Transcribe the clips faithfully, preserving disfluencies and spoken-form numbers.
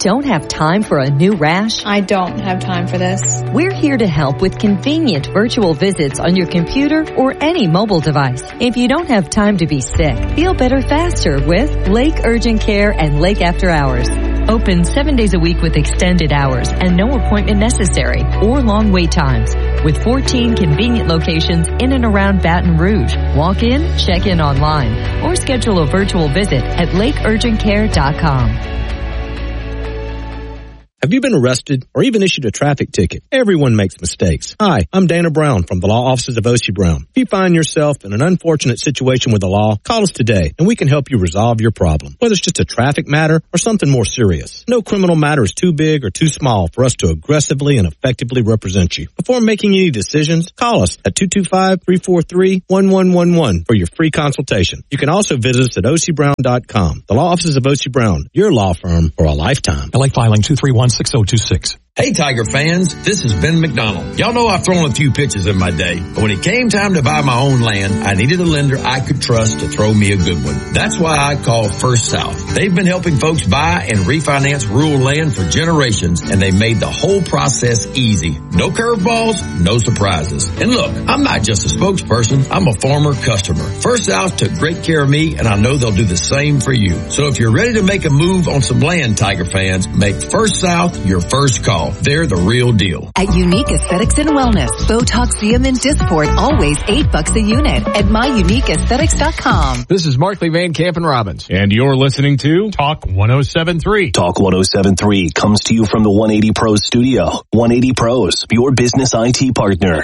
Don't have time for a new rash? I don't have time for this. We're here to help with convenient virtual visits on your computer or any mobile device. If you don't have time to be sick, feel better faster with Lake Urgent Care and Lake After Hours. Open seven days a week with extended hours and no appointment necessary or long wait times. With fourteen convenient locations in and around Baton Rouge. Walk in, check in online, or schedule a virtual visit at lake urgent care dot com. Have you been arrested or even issued a traffic ticket? Everyone makes mistakes. Hi, I'm Dana Brown from the law offices of O C Brown. If you find yourself in an unfortunate situation with the law, call us today and we can help you resolve your problem. Whether it's just a traffic matter or something more serious. No criminal matter is too big or too small for us to aggressively and effectively represent you. Before making any decisions, call us at two two five, three four three, one one one one for your free consultation. You can also visit us at O C brown dot com. The law offices of O C Brown, your law firm for a lifetime. L A filing two three one, six oh two six. Hey, Tiger fans, this is Ben McDonald. Y'all know I've thrown a few pitches in my day, but when it came time to buy my own land, I needed a lender I could trust to throw me a good one. That's why I called First South. They've been helping folks buy and refinance rural land for generations, and they made the whole process easy. No curveballs, no surprises. And look, I'm not just a spokesperson, I'm a former customer. First South took great care of me, and I know they'll do the same for you. So if you're ready to make a move on some land, Tiger fans, make First South your first call. They're the real deal. At Unique Aesthetics and Wellness, Botox, Xeum, and Dysport, always eight bucks a unit at my unique aesthetics dot com. This is Markley Van Camp and Robbins. And you're listening to Talk one oh seven point three. Talk one oh seven point three comes to you from the one eighty Pros studio. one eighty Pros, your business I T partner.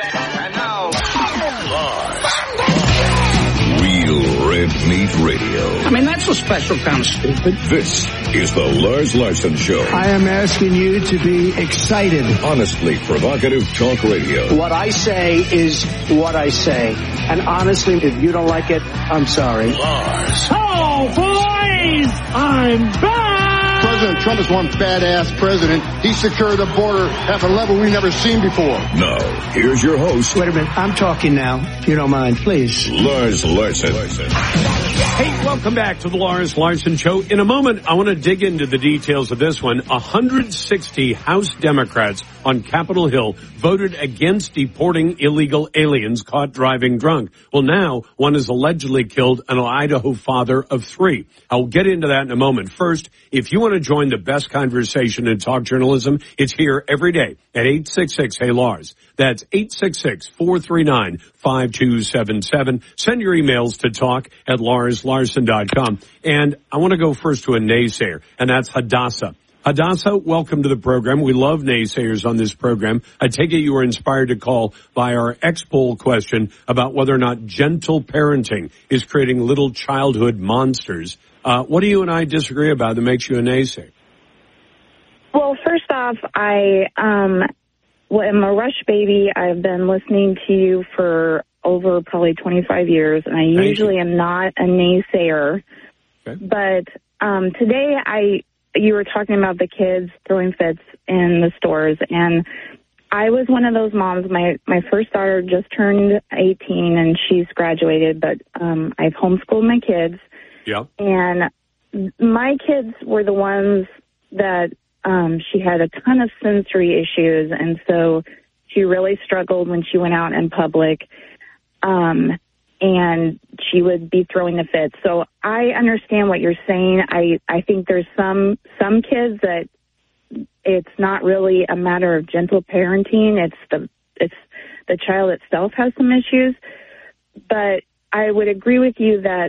Real Red Meat Radio. I mean, that's a special kind of stupid. This is the Lars Larson Show. I am asking you to be excited. Honestly provocative talk radio. What I say is what I say. And honestly, if you don't like it, I'm sorry. Lars. Oh, boys! I'm back! President Trump is one badass president. He secured the border at a level we've never seen before. Now, here's your host. Wait a minute. I'm talking now. If you don't mind, please. Lars Larson. Hey, welcome back to the Lars Larson Show. In a moment, I want to dig into the details of this one. one hundred sixty House Democrats on Capitol Hill voted against deporting illegal aliens caught driving drunk. Well, now one has allegedly killed an Idaho father of three. I'll get into that in a moment. First, if you want to join the best conversation in talk journalism, it's here every day at eight six six, hey Lars. That's eight six six, four three nine, five two seven seven. Send your emails to talk at lars larson dot com. And I want to go first to a naysayer, and that's Hadassah. Hadassah, welcome to the program. We love naysayers on this program. I take it you were inspired to call by our X-Poll question about whether or not gentle parenting is creating little childhood monsters. Uh, what do you and I disagree about that makes you a naysayer? Well, first off, I um, well, I'm a Rush baby. I've been listening to you for over probably twenty-five years, and I Thank usually you. am not a naysayer. Okay. But um, today, I you were talking about the kids throwing fits in the stores, and I was one of those moms. My my first daughter just turned eighteen, and she's graduated, but um, I've homeschooled my kids. Yeah. And my kids were the ones that um, she had a ton of sensory issues, and so she really struggled when she went out in public, um, and she would be throwing a fit. So I understand what you're saying. I, I think there's some some kids that it's not really a matter of gentle parenting. It's the it's the child itself has some issues. But I would agree with you that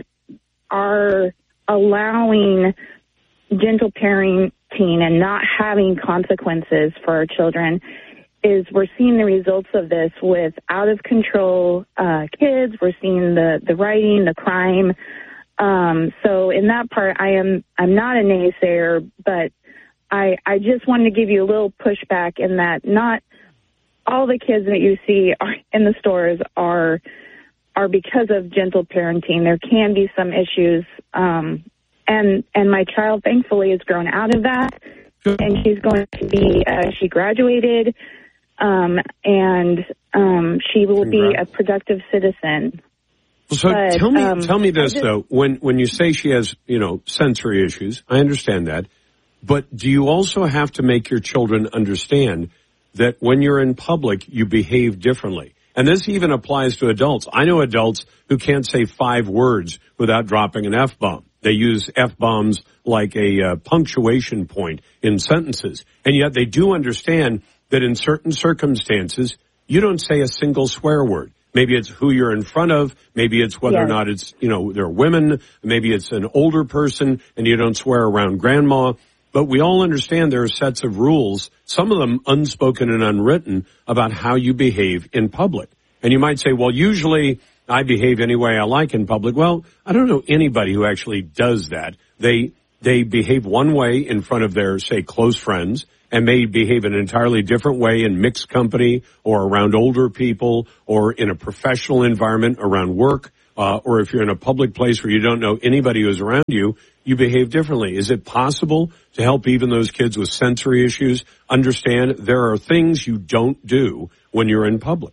our allowing gentle parenting and not having consequences for our children is we're seeing the results of this with out of control uh, kids. We're seeing the, the rioting, the crime. Um, so in that part, I am I'm not a naysayer, but I I just wanted to give you a little pushback in that not all the kids that you see are in the stores are are because of gentle parenting. There can be some issues, um, and and my child thankfully has grown out of that, and she's going to be uh, she graduated, um, and um, she will Congrats. be a productive citizen. So but, tell me, um, tell me this just, though. When when you say she has, you know, sensory issues, I understand that. But do you also have to make your children understand that when you're in public, you behave differently? And this even applies to adults. I know adults who can't say five words without dropping an F-bomb. They use F-bombs like a uh, punctuation point in sentences. And yet they do understand that in certain circumstances, you don't say a single swear word. Maybe it's who you're in front of. Maybe it's whether yes. or not it's, you know, they're women. Maybe it's an older person and you don't swear around grandma. But we all understand there are sets of rules, some of them unspoken and unwritten, about how you behave in public. And you might say, well, usually I behave any way I like in public. Well, I don't know anybody who actually does that. They they behave one way in front of their, say, close friends, and may behave an entirely different way in mixed company or around older people or in a professional environment around work. Uh, or if you're in a public place where you don't know anybody who's around you, you behave differently. Is it possible to help even those kids with sensory issues understand there are things you don't do when you're in public?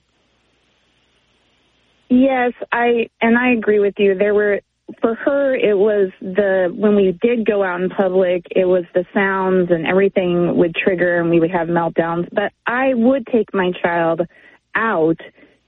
Yes, I and I agree with you. There were, for her, it was the, when we did go out in public, it was the sounds and everything would trigger and we would have meltdowns. But I would take my child out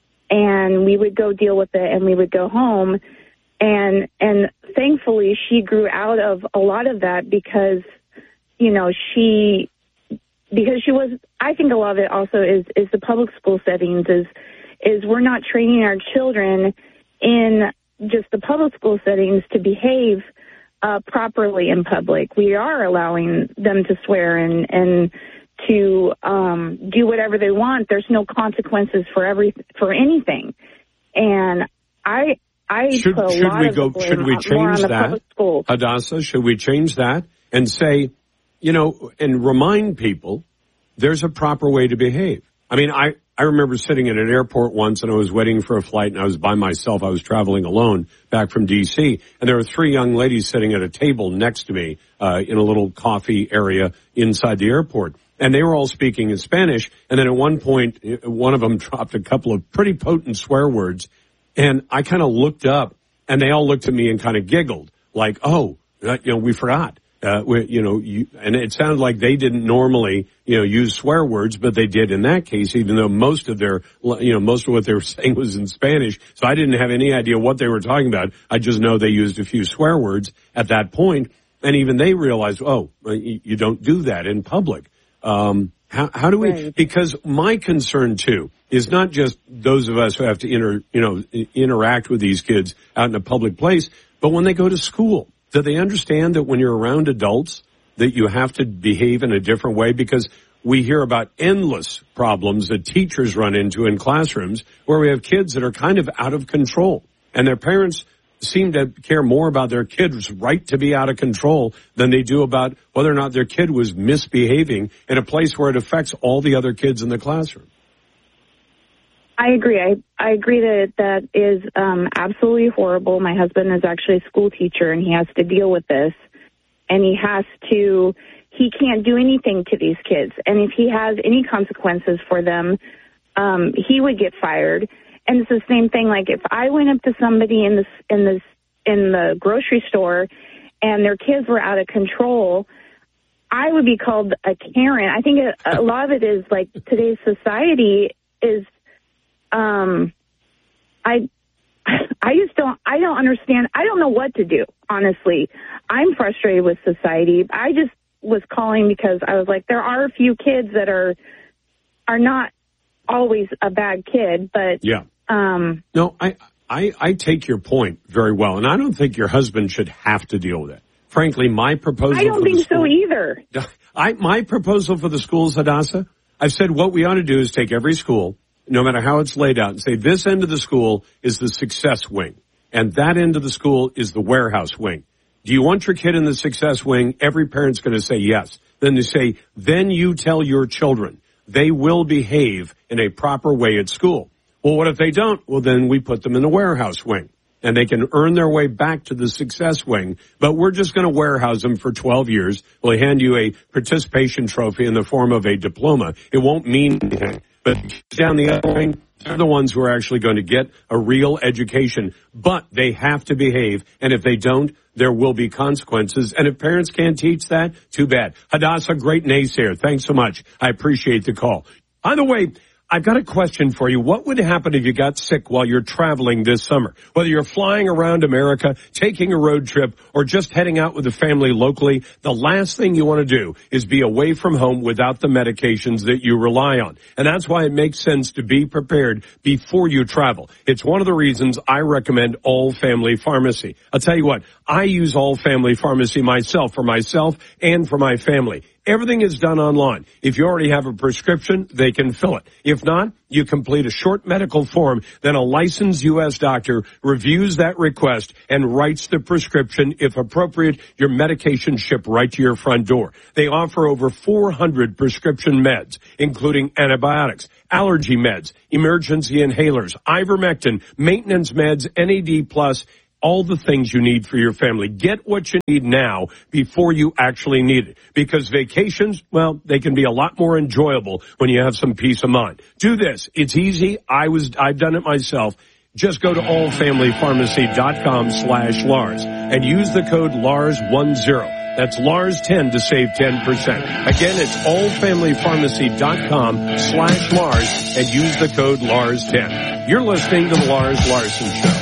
and we would go deal with it and we would go home. And, and thankfully she grew out of a lot of that because, you know, she, because she was, I think a lot of it also is, is the public school settings is, is we're not training our children in just the public school settings to behave uh, properly in public. We are allowing them to swear and, and to um, do whatever they want. There's no consequences for every for anything. And I I should, put a should lot we of go? the Should we blame more on change the that, public schools. Hadassah? Should we change that and say, you know, and remind people there's a proper way to behave? I mean, I. I remember sitting at an airport once and I was waiting for a flight and I was by myself. I was traveling alone back from D C and there were three young ladies sitting at a table next to me, uh, in a little coffee area inside the airport. And they were all speaking in Spanish. And then at one point, one of them dropped a couple of pretty potent swear words. And I kind of looked up and they all looked at me and kind of giggled like, oh, you know, we forgot. Uh, we, you know, you, and it sounded like they didn't normally, you know, use swear words, but they did in that case, even though most of their, you know, most of what they were saying was in Spanish. So I didn't have any idea what they were talking about. I just know they used a few swear words at that point, and even they realized, oh, you don't do that in public. Um, how, how do we, right. Because my concern too is not just those of us who have to inter, you know, interact with these kids out in a public place, but when they go to school. Do they understand that when you're around adults that you have to behave in a different way? Because we hear about endless problems that teachers run into in classrooms where we have kids that are kind of out of control. And their parents seem to care more about their kid's right to be out of control than they do about whether or not their kid was misbehaving in a place where it affects all the other kids in the classroom. I agree. I, I agree that that is um, absolutely horrible. My husband is actually a school teacher, and he has to deal with this. And he has to, he can't do anything to these kids. And if he has any consequences for them, um, he would get fired. And it's the same thing. Like if I went up to somebody in this in this in the grocery store, and their kids were out of control, I would be called a Karen. I think a, a lot of it is like today's society is. Um, I, I just don't, I don't understand. I don't know what to do, honestly. I'm frustrated with society. I just was calling because I was like, there are a few kids that are, are not always a bad kid, but, yeah. Um, no, I, I, I take your point very well. And I don't think your husband should have to deal with it. Frankly, my proposal. I don't think school, so either. I, my proposal for the schools, Hadassah, I've said what we ought to do is take every school, no matter how it's laid out, and say this end of the school is the success wing, and that end of the school is the warehouse wing. Do you want your kid in the success wing? Every parent's going to say yes. Then they say, then you tell your children they will behave in a proper way at school. Well, what if they don't? Well, then we put them in the warehouse wing, and they can earn their way back to the success wing, but we're just going to warehouse them for twelve years. We'll hand you a participation trophy in the form of a diploma. It won't mean anything. But down the other line, they're the ones who are actually going to get a real education. But they have to behave, and if they don't, there will be consequences. And if parents can't teach that, too bad. Hadassah, great naysayer. Thanks so much. I appreciate the call. By the way, I've got a question for you. What would happen if you got sick while you're traveling this summer? Whether you're flying around America, taking a road trip, or just heading out with the family locally, the last thing you want to do is be away from home without the medications that you rely on. And that's why it makes sense to be prepared before you travel. It's one of the reasons I recommend All Family Pharmacy. I'll tell you what, I use All Family Pharmacy myself, for myself and for my family. Everything is done online. If you already have a prescription, they can fill it. If not, you complete a short medical form, then a licensed U S doctor reviews that request and writes the prescription. If appropriate, your medication shipped right to your front door. They offer over four hundred prescription meds, including antibiotics, allergy meds, emergency inhalers, ivermectin, maintenance meds, N A D plus, all the things you need for your family. Get what you need now before you actually need it. Because vacations, well, they can be a lot more enjoyable when you have some peace of mind. Do this. It's easy. I was, I've done it myself. Just go to allfamilypharmacy.com slash Lars and use the code Lars ten. That's Lars ten to save ten percent. Again, it's allfamilypharmacy.com slash Lars and use the code Lars ten. You're listening to the Lars Larson Show.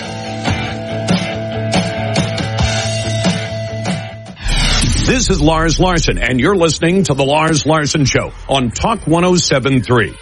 This is Lars Larson, and you're listening to the Lars Larson Show on Talk one oh seven point three.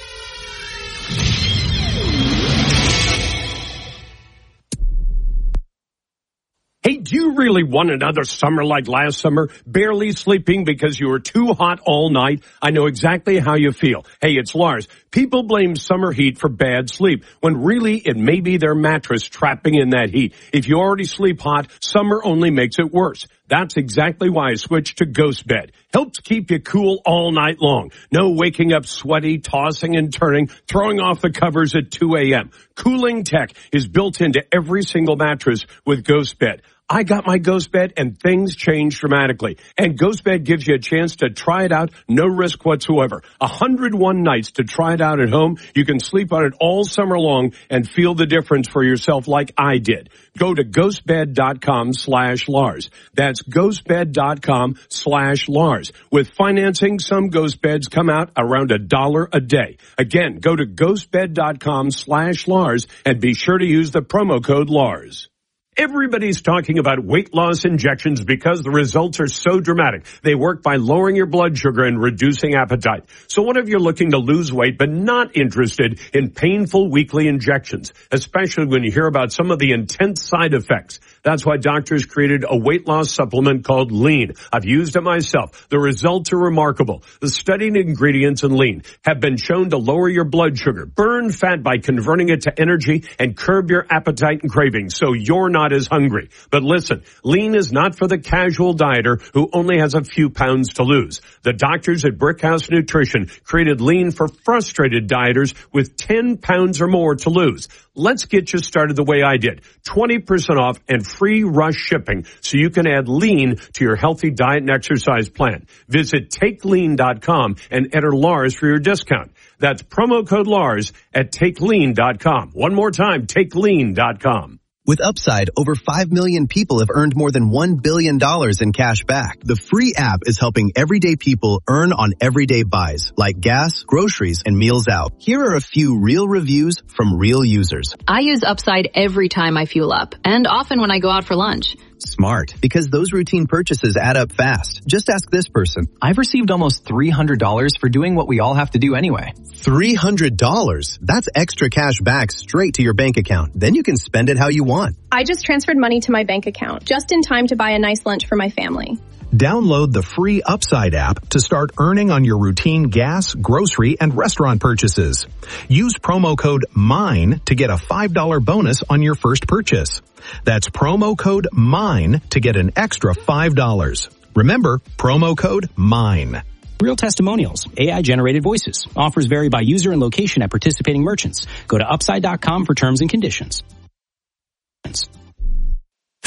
Hey, do you really want another summer like last summer? Barely sleeping because you were too hot all night? I know exactly how you feel. Hey, it's Lars. People blame summer heat for bad sleep, when really it may be their mattress trapping in that heat. If you already sleep hot, summer only makes it worse. That's exactly why I switched to Ghost Bed. Helps keep you cool all night long. No waking up sweaty, tossing and turning, throwing off the covers at two a.m. Cooling tech is built into every single mattress with Ghost Bed. I got my Ghost Bed and things changed dramatically. And Ghost Bed gives you a chance to try it out, no risk whatsoever. one hundred one nights to try it out at home. You can sleep on it all summer long and feel the difference for yourself like I did. Go to ghostbed.com slash Lars. That's ghostbed.com slash Lars. With financing, some Ghost Beds come out around a dollar a day. Again, go to ghostbed.com slash Lars and be sure to use the promo code Lars. Everybody's talking about weight loss injections because the results are so dramatic. They work by lowering your blood sugar and reducing appetite. So what if you're looking to lose weight but not interested in painful weekly injections, especially when you hear about some of the intense side effects? That's why doctors created a weight loss supplement called Lean. I've used it myself. The results are remarkable. The studied ingredients in Lean have been shown to lower your blood sugar, burn fat by converting it to energy, and curb your appetite and cravings so you're not as hungry. But listen, Lean is not for the casual dieter who only has a few pounds to lose. The doctors at Brickhouse Nutrition created Lean for frustrated dieters with ten pounds or more to lose. Let's get you started the way I did. twenty percent off and free rush shipping so you can add Lean to your healthy diet and exercise plan. Visit take lean dot com and enter Lars for your discount. That's promo code Lars at take lean dot com. One more time, take lean dot com. With Upside, over five million people have earned more than one billion dollars in cash back. The free app is helping everyday people earn on everyday buys, like gas, groceries, and meals out. Here are a few real reviews from real users. I use Upside every time I fuel up, and often when I go out for lunch. Smart, because those routine purchases add up fast. Just ask this person. I've received almost three hundred dollars for doing what we all have to do anyway. three hundred dollars? That's extra cash back straight to your bank account. Then you can spend it how you want. I just transferred money to my bank account, just in time to buy a nice lunch for my family. Download the free Upside app to start earning on your routine gas, grocery, and restaurant purchases. Use promo code MINE to get a five dollars bonus on your first purchase. That's promo code MINE to get an extra five dollars. Remember, promo code MINE. Real testimonials, A I-generated voices. Offers vary by user and location at participating merchants. Go to upside dot com for terms and conditions.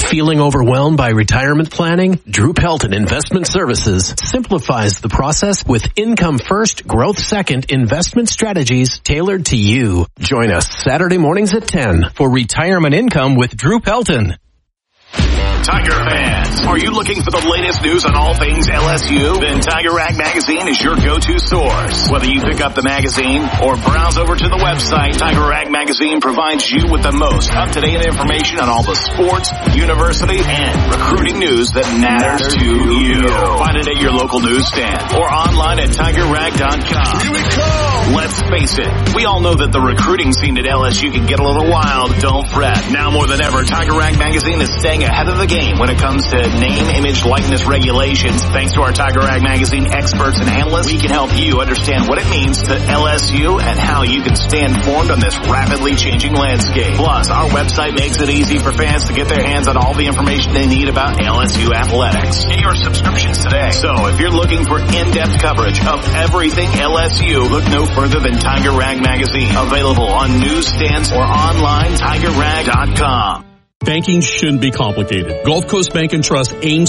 Feeling overwhelmed by retirement planning? Drew Pelton Investment Services simplifies the process with income first, growth second investment strategies tailored to you. Join us Saturday mornings at ten for Retirement Income with Drew Pelton. Tiger fans, are you looking for the latest news on all things L S U? Then Tiger Rag Magazine is your go-to source. Whether you pick up the magazine or browse over to the website, Tiger Rag Magazine provides you with the most up-to-date information on all the sports, university, and recruiting news that matters to you. Find it at your local newsstand or online at tiger rag dot com. Here we go! Let's face it, we all know that the recruiting scene at L S U can get a little wild. Don't fret. Now more than ever, Tiger Rag Magazine is staying ahead of the game when it comes to name, image, likeness regulations. Thanks to our Tiger Rag Magazine experts and analysts, we can help you understand what it means to L S U and how you can stay informed on this rapidly changing landscape. Plus, our website makes it easy for fans to get their hands on all the information they need about L S U athletics. Get your subscriptions today. So if you're looking for in-depth coverage of everything L S U, look no further than Tiger Rag Magazine. Available on newsstands or online, tiger rag dot com. Banking shouldn't be complicated. Gulf Coast Bank and Trust aims